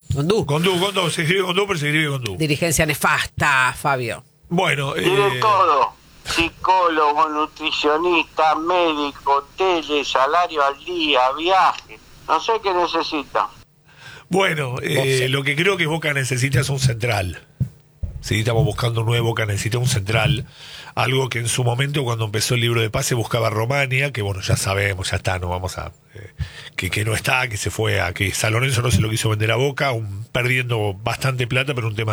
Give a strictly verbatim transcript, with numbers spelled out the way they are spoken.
Gondú. Gondú, Gondú, se escribe Gondú, pero se escribe Gondú. Dirigencia nefasta, Fabio. Bueno, Tiene eh, todo. Psicólogo, nutricionista, médico, tele, salario al día, viaje. No sé qué necesita. bueno eh, lo que creo que Boca necesita es un central. Sí, estamos buscando un nuevo Boca, necesita un central. Algo que en su momento, cuando empezó el libro de pase, buscaba Romania, que bueno, ya sabemos, ya está, no vamos a... Eh, que, que no está, que se fue a... que San Lorenzo no se lo quiso vender a Boca, un, perdiendo bastante plata, pero un tema